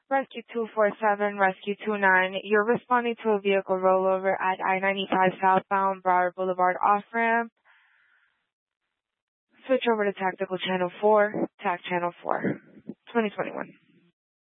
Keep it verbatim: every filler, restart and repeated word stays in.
Rescue two four seven, Rescue two nine. You're responding to a vehicle rollover at I ninety-five southbound Broward Boulevard off-ramp. Switch over to Tactical Channel four, Tac Channel four, twenty twenty-one.